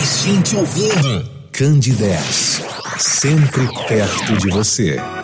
mais gente ouvindo. Candidez, sempre perto de você.